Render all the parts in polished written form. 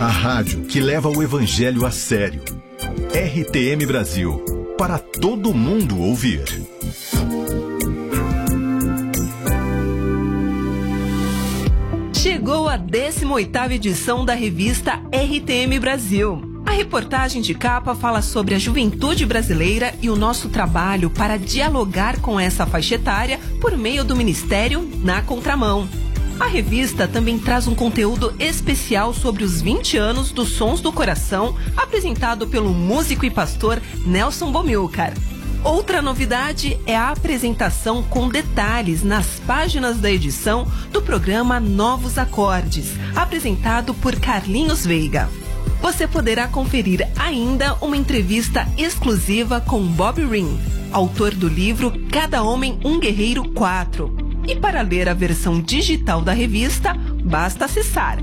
A rádio que leva o evangelho a sério. RTM Brasil, para todo mundo ouvir. Chegou a 18ª edição da revista RTM Brasil. A reportagem de capa fala sobre a juventude brasileira e o nosso trabalho para dialogar com essa faixa etária por meio do Ministério Na Contramão. A revista também traz um conteúdo especial sobre os 20 anos dos Sons do Coração, apresentado pelo músico e pastor Nelson Bomilcar. Outra novidade é a apresentação com detalhes nas páginas da edição do programa Novos Acordes, apresentado por Carlinhos Veiga. Você poderá conferir ainda uma entrevista exclusiva com Bob Ring, autor do livro Cada Homem um Guerreiro 4. E para ler a versão digital da revista, basta acessar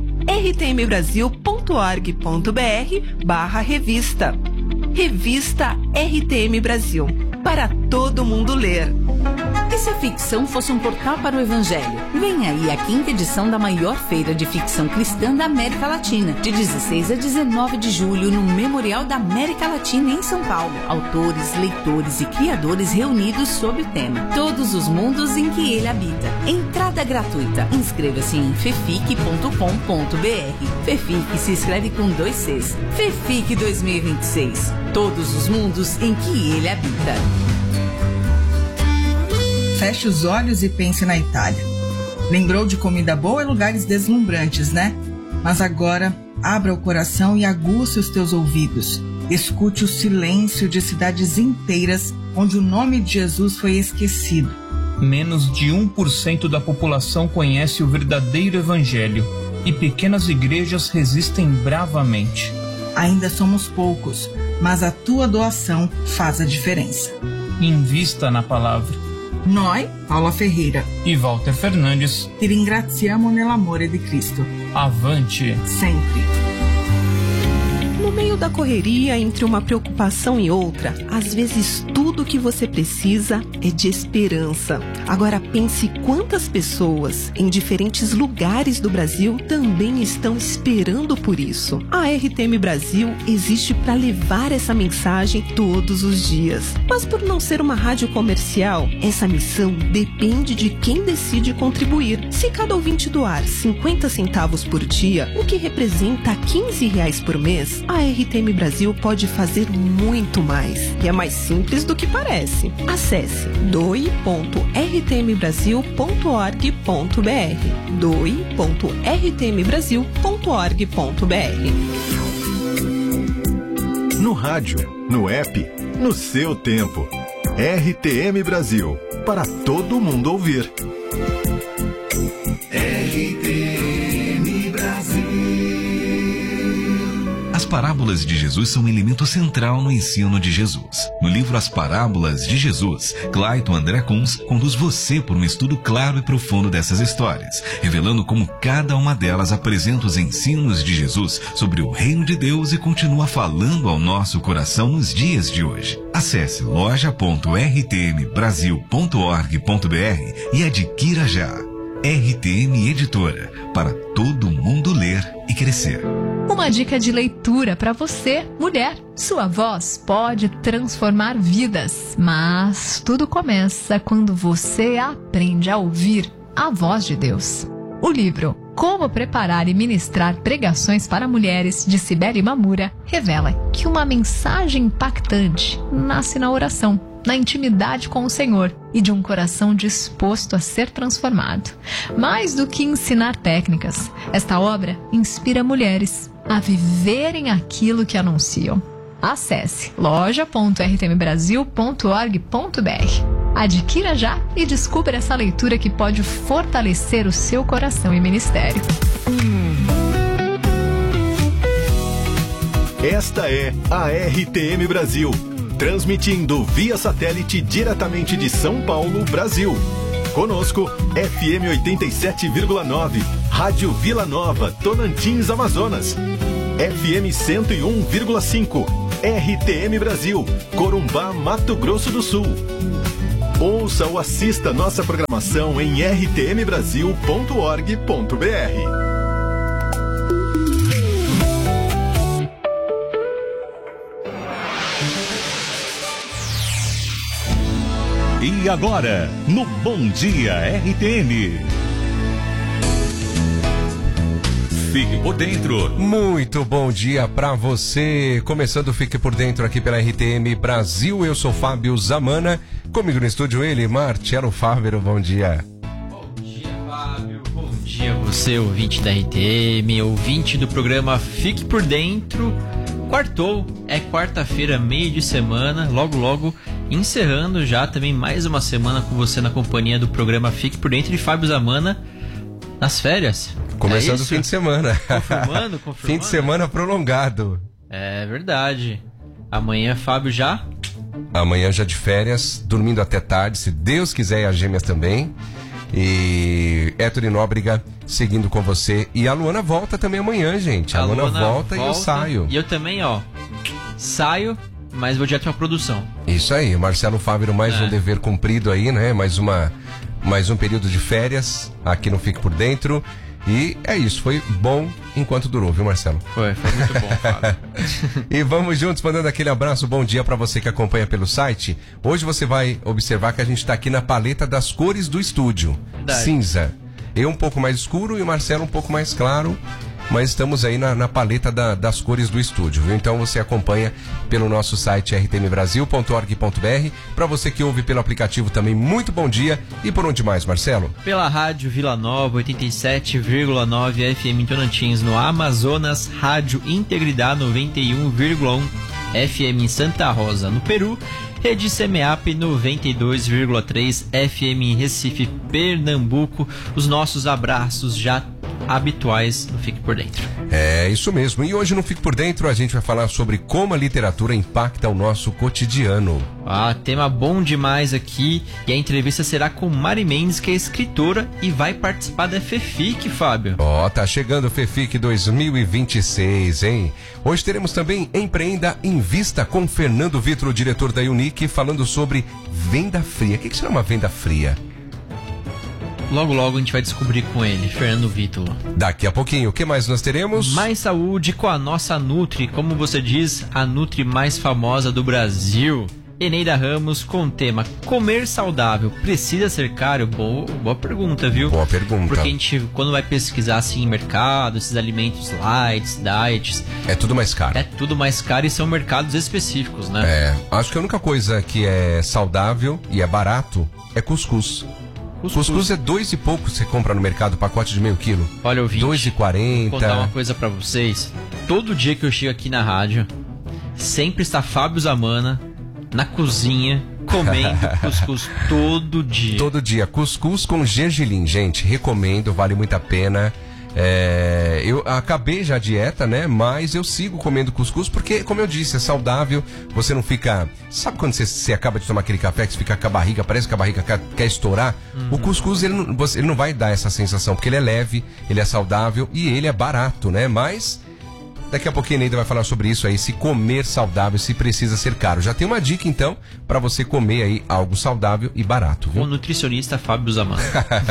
rtmbrasil.org.br/revista. Revista RTM Brasil, para todo mundo ler. E se a ficção fosse um portal para o Evangelho? Vem aí a 5ª edição da maior feira de ficção cristã da América Latina, de 16 a 19 de julho, no Memorial da América Latina, em São Paulo. Autores, leitores e criadores reunidos sob o tema Todos os Mundos em que Ele Habita. Entrada gratuita. Inscreva-se em fefic.com.br. Fefic se escreve com 2 Cs. Fefic 2026. Todos os mundos em que Ele habita. Feche os olhos e pense na Itália. Lembrou de comida boa e lugares deslumbrantes, né? Mas agora, abra o coração e aguce os teus ouvidos. Escute o silêncio de cidades inteiras onde o nome de Jesus foi esquecido. Menos de 1% da população conhece o verdadeiro evangelho e pequenas igrejas resistem bravamente. Ainda somos poucos, mas a tua doação faz a diferença. Invista na palavra. Noi, Paula Ferreira e Walter Fernandes, ti ringraziamo nell'amore di Cristo. Avante! Sempre! No meio da correria, entre uma preocupação e outra, às vezes tudo o que você precisa é de esperança. Agora pense quantas pessoas em diferentes lugares do Brasil também estão esperando por isso. A RTM Brasil existe para levar essa mensagem todos os dias. Mas por não ser uma rádio comercial, essa missão depende de quem decide contribuir. Se cada ouvinte doar 50 centavos por dia, o que representa R$15 por mês, a RTM Brasil pode fazer muito mais. E é mais simples do que parece. Acesse doe.rtmbrasil.org.br doe.rtmbrasil.org.br. No rádio, no app, no seu tempo. RTM Brasil, para todo mundo ouvir. RTM Brasil. As parábolas de Jesus são um elemento central no ensino de Jesus. No livro As Parábolas de Jesus, Clayton André Kunz conduz você por um estudo claro e profundo dessas histórias, revelando como cada uma delas apresenta os ensinos de Jesus sobre o reino de Deus e continua falando ao nosso coração nos dias de hoje. Acesse loja.rtmbrasil.org.br e adquira já. RTM Editora, para todo mundo ler e crescer. Uma dica de leitura para você, mulher. Sua voz pode transformar vidas, mas tudo começa quando você aprende a ouvir a voz de Deus. O livro Como Preparar e Ministrar Pregações para Mulheres, de Cibele Mamura, revela que uma mensagem impactante nasce na oração, na intimidade com o Senhor e de um coração disposto a ser transformado. Mais do que ensinar técnicas, esta obra inspira mulheres a viverem aquilo que anunciam. Acesse loja.rtmbrasil.org.br. Adquira já e descubra essa leitura que pode fortalecer o seu coração e ministério. Esta é a RTM Brasil, transmitindo via satélite diretamente de São Paulo, Brasil. Conosco, FM 87,9, Rádio Vila Nova, Tocantins, Amazonas. FM 101,5, RTM Brasil, Corumbá, Mato Grosso do Sul. Ouça ou assista nossa programação em rtmbrasil.org.br. E agora, no Bom Dia RTM. Fique por dentro. Muito bom dia pra você. Começando o Fique por Dentro aqui pela RTM Brasil. Eu sou Fábio Zamana. Comigo no estúdio ele, Marcelo Fávero. Bom dia. Bom dia, Fábio. Bom dia você, ouvinte da RTM, ouvinte do programa Fique por Dentro. Quartou, é quarta-feira, meio de semana, logo encerrando já também mais uma semana com você na companhia do programa Fique por Dentro de Fábio Zamana nas férias. Começando o fim de semana. Confirmando. Fim de semana prolongado. É verdade. Amanhã, Fábio, já? Amanhã já de férias, dormindo até tarde, se Deus quiser, e as gêmeas também. E Héctor e Nóbrega seguindo com você. E a Luana volta também amanhã, gente. A Luana volta e eu saio. E eu também, saio, mas vou direto pra produção. Isso aí, Marcelo Fávero, mais um dever cumprido aí, né? Mais um período de férias aqui no Fique por Dentro. E é isso, foi bom enquanto durou, viu, Marcelo? Foi muito bom, Fábio. E vamos juntos, mandando aquele abraço, bom dia pra você que acompanha pelo site. Hoje você vai observar que a gente tá aqui na paleta das cores do estúdio. Verdade. Cinza. Eu um pouco mais escuro e o Marcelo um pouco mais claro. Mas estamos aí na paleta das cores do estúdio, viu? Então você acompanha pelo nosso site rtmbrasil.org.br. Para você que ouve pelo aplicativo também, muito bom dia. E por onde mais, Marcelo? Pela Rádio Vila Nova, 87,9 FM em Tocantins, no Amazonas, Rádio Integridade 91,1 FM em Santa Rosa, no Peru. Rede CMAP 92,3 FM em Recife, Pernambuco. Os nossos abraços já habituais no Fique por Dentro. É isso mesmo. E hoje no Fique por Dentro a gente vai falar sobre como a literatura impacta o nosso cotidiano. Tema bom demais aqui. E a entrevista será com Mari Mendes, que é escritora e vai participar da FEFIC, Fábio. Tá chegando o FEFIC 2026, hein? Hoje teremos também Empreenda, Invista com Fernando Vitor, diretor da Unique, falando sobre venda fria. O que será uma venda fria? Logo a gente vai descobrir com ele, Fernando Vitor. Daqui a pouquinho, o que mais nós teremos? Mais saúde com a nossa Nutri, como você diz, a Nutri mais famosa do Brasil. Eneida Ramos com o tema Comer saudável precisa ser caro? Boa pergunta, viu? Boa pergunta. Porque a gente, quando vai pesquisar assim em mercado, esses alimentos light, diets... É tudo mais caro. É tudo mais caro e são mercados específicos, né? Acho que a única coisa que é saudável e é barato é cuscuz. Cuscuz é 2 e pouco você compra no mercado, pacote de meio quilo. Olha, ouvinte, 2,40. Vou contar uma coisa pra vocês. Todo dia que eu chego aqui na rádio, sempre está Fábio Zamana na cozinha, comendo cuscuz todo dia. Todo dia. Cuscuz com gergelim, gente. Recomendo, vale muito a pena. Eu acabei já a dieta, né? Mas eu sigo comendo cuscuz porque, como eu disse, é saudável. Você não fica... Sabe quando você acaba de tomar aquele café que você fica com a barriga, parece que a barriga quer estourar? O cuscuz, ele não vai dar essa sensação, porque ele é leve, ele é saudável e ele é barato, né? Mas... Daqui a pouquinho a Neida vai falar sobre isso aí, se comer saudável, se precisa ser caro. Já tem uma dica, então, para você comer aí algo saudável e barato, viu? O nutricionista Fábio Zamana.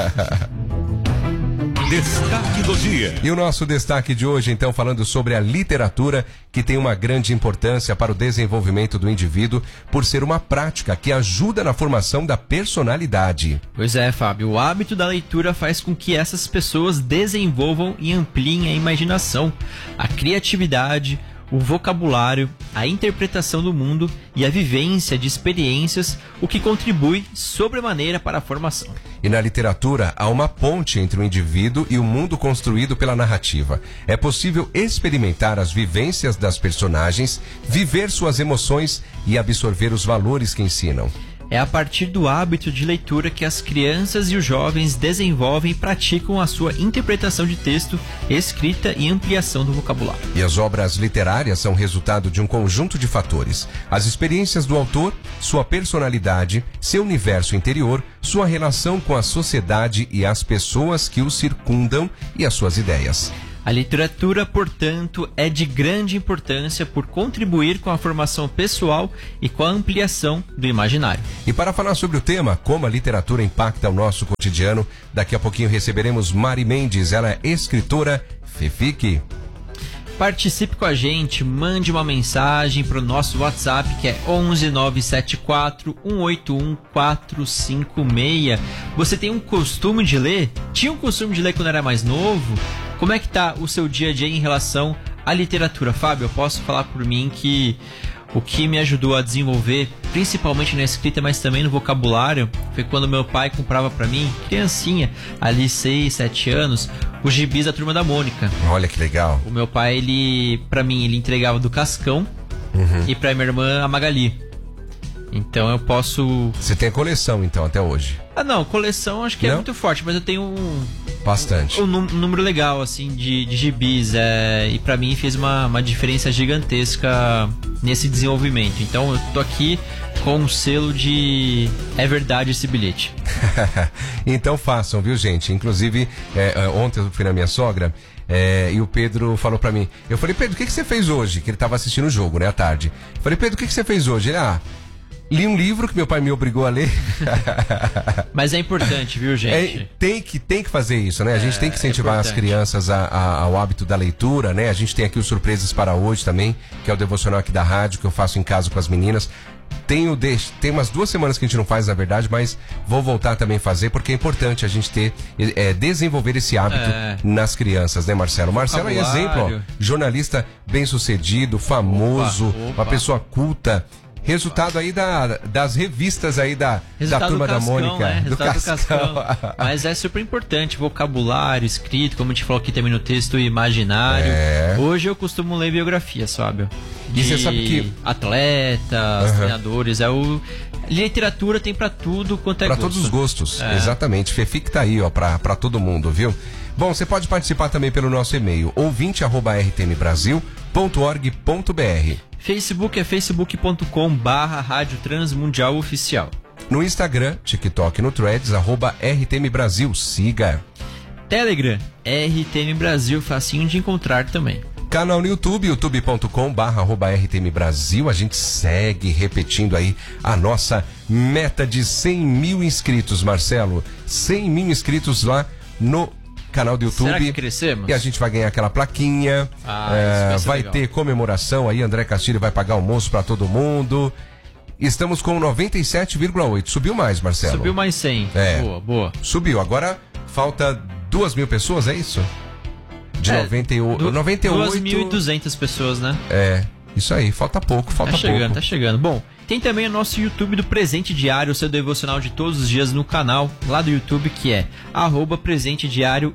Destaque do dia. E o nosso destaque de hoje, então, falando sobre a literatura, que tem uma grande importância para o desenvolvimento do indivíduo, por ser uma prática que ajuda na formação da personalidade. Pois é, Fábio, o hábito da leitura faz com que essas pessoas desenvolvam e ampliem a imaginação, a criatividade, o vocabulário, a interpretação do mundo e a vivência de experiências, o que contribui sobremaneira para a formação. E na literatura há uma ponte entre o indivíduo e o mundo construído pela narrativa. É possível experimentar as vivências das personagens, viver suas emoções e absorver os valores que ensinam. É a partir do hábito de leitura que as crianças e os jovens desenvolvem e praticam a sua interpretação de texto, escrita e ampliação do vocabulário. E as obras literárias são resultado de um conjunto de fatores. As experiências do autor, sua personalidade, seu universo interior, sua relação com a sociedade e as pessoas que o circundam e as suas ideias. A literatura, portanto, é de grande importância por contribuir com a formação pessoal e com a ampliação do imaginário. E para falar sobre o tema, como a literatura impacta o nosso cotidiano, daqui a pouquinho receberemos Mari Mendes, ela é escritora FEFIC. Participe com a gente, mande uma mensagem pro nosso WhatsApp, que é 11974 181 456. Você tem um costume de ler? Tinha um costume de ler quando era mais novo? Como é que tá o seu dia a dia em relação à literatura? Fábio, eu posso falar por mim que o que me ajudou a desenvolver, principalmente na escrita, mas também no vocabulário, foi quando meu pai comprava pra mim, criancinha, ali 6, 7 anos, os gibis da Turma da Mônica. Olha que legal. O meu pai, ele entregava do Cascão e pra minha irmã a Magali. Então eu posso... Você tem a coleção, então, até hoje? Ah, não, coleção acho que é muito forte, mas eu tenho bastante. Um número legal, assim, de gibis. E pra mim fez uma diferença gigantesca nesse desenvolvimento. Então eu tô aqui com um selo de é verdade esse bilhete. Então façam, viu, gente? Inclusive, ontem eu fui na minha sogra e o Pedro falou pra mim. Eu falei, Pedro, o que você fez hoje? Que ele tava assistindo o jogo, né, à tarde. Eu falei, Pedro, o que você fez hoje? Ele, li um livro que meu pai me obrigou a ler. Mas é importante, viu, gente? Tem que fazer isso, né? A gente tem que incentivar as crianças ao hábito da leitura, né? A gente tem aqui o Surpresas para Hoje também, que é o devocional aqui da rádio, que eu faço em casa com as meninas. Tem umas 2 semanas que a gente não faz, na verdade, mas vou voltar também a fazer, porque é importante a gente desenvolver esse hábito nas crianças, né, Marcelo? Marcelo é exemplo, jornalista bem-sucedido, famoso, uma pessoa culta. Resultado aí das revistas aí da Turma da Mônica. Né? Do Cascão. Mas é super importante, vocabulário, escrito, como a gente falou aqui também no texto, imaginário. Hoje eu costumo ler biografias, Fábio. E você sabe que atletas, treinadores, literatura tem pra tudo quanto é gosto. Pra todos os gostos, exatamente. Fefic tá aí, ó, pra todo mundo, viu? Bom, você pode participar também pelo nosso e-mail, ouvinte@rtmbrasil.org.br. Facebook é facebook.com/Rádio Transmundial Oficial. No Instagram, TikTok, no Threads, @RTM Brasil. Siga. Telegram, RTM Brasil, facinho de encontrar também. Canal no YouTube, youtube.com/RTM Brasil. A gente segue repetindo aí a nossa meta de 100 mil inscritos, Marcelo. 100 mil inscritos lá no canal do YouTube. Será que crescemos? E a gente vai ganhar aquela plaquinha. Vai ter comemoração aí. André Castilho vai pagar almoço pra todo mundo. Estamos com 97,8. Subiu mais, Marcelo? Subiu mais 100. Boa. Subiu. Agora falta 2.000 pessoas, é isso? De 98. 2.200 pessoas, né? Isso aí. Falta pouco, Tá chegando. Bom, tem também o nosso YouTube do Presente Diário, o seu devocional de todos os dias no canal lá do YouTube, que é @presentediário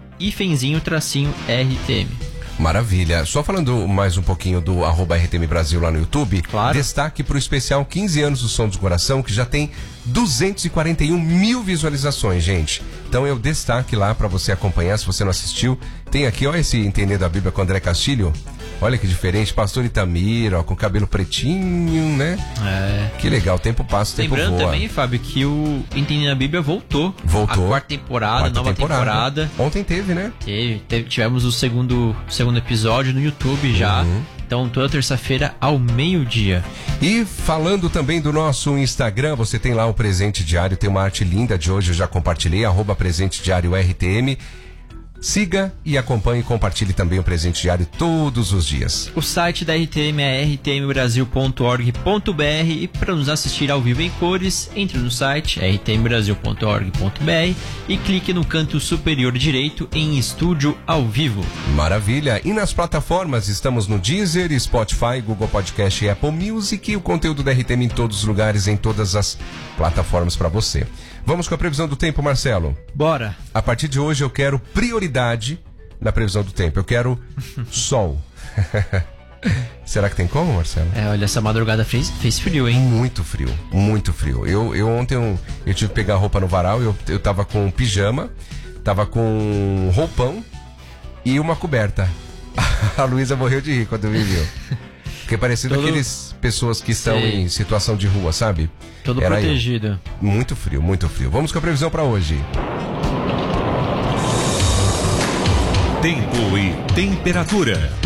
_RTM. Maravilha. Só falando mais um pouquinho do @RTM Brasil lá no YouTube, destaque pro especial 15 anos do Som do Coração, que já tem 241 mil visualizações, gente. Então eu destaque lá pra você acompanhar, se você não assistiu. Tem aqui, ó, esse Entendendo a Bíblia com André Castilho. Olha que diferente, pastor Itamir, ó, com cabelo pretinho, né? Que legal, o tempo passa, o tempo voa. Lembrando também, Fábio, que o Entendendo a Bíblia voltou. A quarta temporada, nova temporada. Ontem teve, né? Tivemos o segundo episódio no YouTube já. Então, toda terça-feira ao meio-dia. E falando também do nosso Instagram, você tem lá o Presente Diário, tem uma arte linda de hoje, eu já compartilhei, @Presente Diário RTM. Siga e acompanhe e compartilhe também o Presente Diário todos os dias. O site da RTM é rtmbrasil.org.br e para nos assistir ao vivo em cores, entre no site rtmbrasil.org.br e clique no canto superior direito em Estúdio ao Vivo. Maravilha! E nas plataformas estamos no Deezer, Spotify, Google Podcast e Apple Music, e o conteúdo da RTM em todos os lugares, em todas as plataformas para você. Vamos com a previsão do tempo, Marcelo? Bora! A partir de hoje eu quero prioridade na previsão do tempo. Eu quero sol. Será que tem como, Marcelo? Olha, essa madrugada fez frio, hein? Muito frio, muito frio. Eu ontem eu tive que pegar a roupa no varal, eu tava com pijama, tava com roupão e uma coberta. A Luísa morreu de rir quando me viu. Fiquei parecido aqueles pessoas que estão em situação de rua, sabe? Todo protegido. Muito frio, muito frio. Vamos com a previsão para hoje. Tempo e temperatura.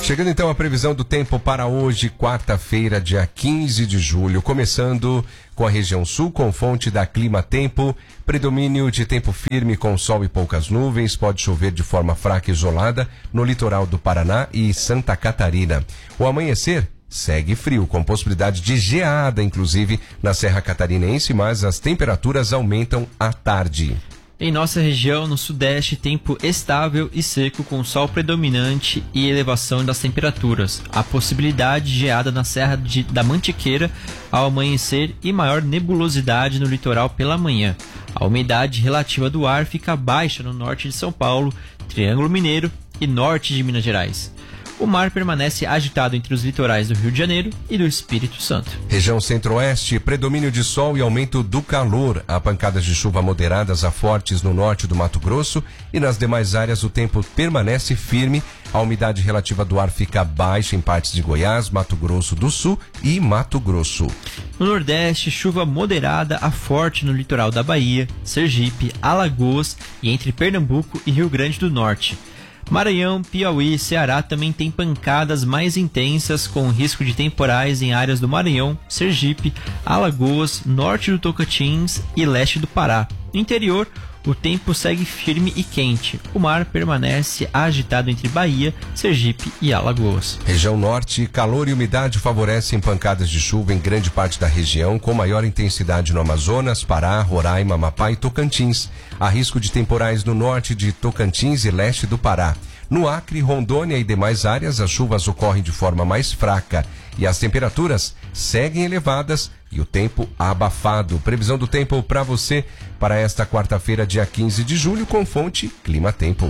Chegando então a previsão do tempo para hoje, quarta-feira, dia 15 de julho, começando com a região sul, com fonte da Clima Tempo, predomínio de tempo firme com sol e poucas nuvens, pode chover de forma fraca e isolada no litoral do Paraná e Santa Catarina. O amanhecer segue frio, com possibilidade de geada, inclusive, na Serra Catarinense, mas as temperaturas aumentam à tarde. Em nossa região, no sudeste, tempo estável e seco com sol predominante e elevação das temperaturas. A possibilidade de geada na Serra da Mantiqueira ao amanhecer e maior nebulosidade no litoral pela manhã. A umidade relativa do ar fica baixa no norte de São Paulo, Triângulo Mineiro e norte de Minas Gerais. O mar permanece agitado entre os litorais do Rio de Janeiro e do Espírito Santo. Região centro-oeste, predomínio de sol e aumento do calor. Há pancadas de chuva moderadas a fortes no norte do Mato Grosso e nas demais áreas o tempo permanece firme. A umidade relativa do ar fica baixa em partes de Goiás, Mato Grosso do Sul e Mato Grosso. No Nordeste, chuva moderada a forte no litoral da Bahia, Sergipe, Alagoas e entre Pernambuco e Rio Grande do Norte. Maranhão, Piauí e Ceará também tem pancadas mais intensas com risco de temporais em áreas do Maranhão, Sergipe, Alagoas, norte do Tocantins e leste do Pará. No interior, o tempo segue firme e quente. O mar permanece agitado entre Bahia, Sergipe e Alagoas. Região norte, calor e umidade favorecem pancadas de chuva em grande parte da região, com maior intensidade no Amazonas, Pará, Roraima, Amapá e Tocantins. Há risco de temporais no norte de Tocantins e leste do Pará. No Acre, Rondônia e demais áreas, as chuvas ocorrem de forma mais fraca e as temperaturas seguem elevadas e o tempo abafado. Previsão do tempo para você para esta quarta-feira, dia 15 de julho, com fonte Clima Tempo.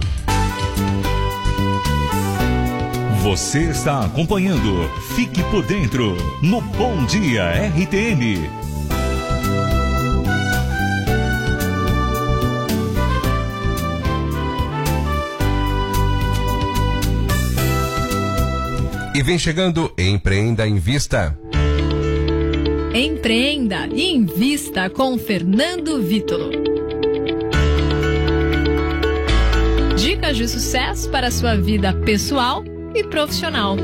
Você está acompanhando Fique por Dentro no Bom Dia RTM. E vem chegando Empreenda, Invista. Empreenda e invista com Fernando Vítolo. Dicas de sucesso para a sua vida pessoal e profissional.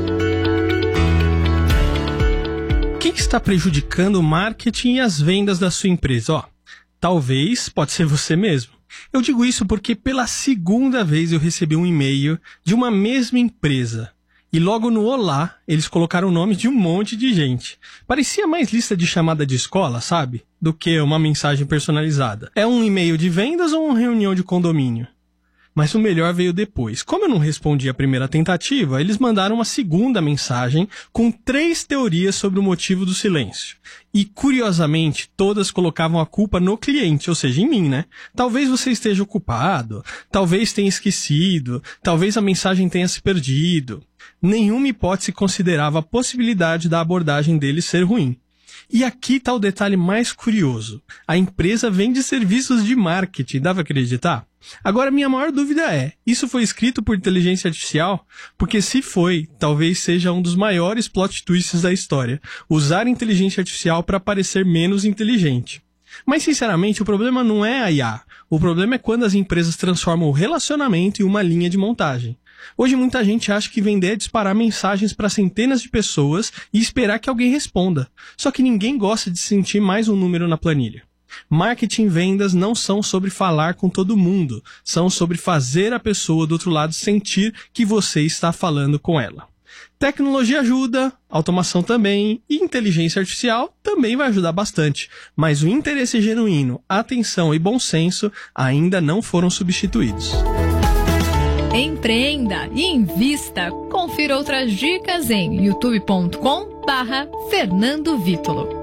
O que está prejudicando o marketing e as vendas da sua empresa? Talvez pode ser você mesmo. Eu digo isso porque pela segunda vez eu recebi um e-mail de uma mesma empresa. E logo no olá, eles colocaram o nome de um monte de gente. Parecia mais lista de chamada de escola, sabe? Do que uma mensagem personalizada. É um e-mail de vendas ou uma reunião de condomínio? Mas o melhor veio depois. Como eu não respondi a primeira tentativa, eles mandaram uma segunda mensagem com 3 teorias sobre o motivo do silêncio. E, curiosamente, todas colocavam a culpa no cliente, ou seja, em mim, né? Talvez você esteja ocupado, talvez tenha esquecido, talvez a mensagem tenha se perdido. Nenhuma hipótese considerava a possibilidade da abordagem deles ser ruim. E aqui está o detalhe mais curioso. A empresa vende serviços de marketing, dá pra acreditar? Agora, minha maior dúvida é, isso foi escrito por inteligência artificial? Porque se foi, talvez seja um dos maiores plot twists da história. Usar inteligência artificial para parecer menos inteligente. Mas, sinceramente, o problema não é a IA. O problema é quando as empresas transformam o relacionamento em uma linha de montagem. Hoje muita gente acha que vender é disparar mensagens para centenas de pessoas e esperar que alguém responda. Só que ninguém gosta de sentir mais um número na planilha. Marketing e vendas não são sobre falar com todo mundo, são sobre fazer a pessoa do outro lado sentir que você está falando com ela. Tecnologia ajuda, automação também, e inteligência artificial também vai ajudar bastante, mas o interesse genuíno, atenção e bom senso ainda não foram substituídos. Empreenda e invista. Confira outras dicas em youtube.com/Fernando Vítolo.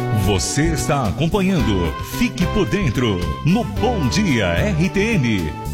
Você está acompanhando Fique por Dentro no Bom Dia RTM.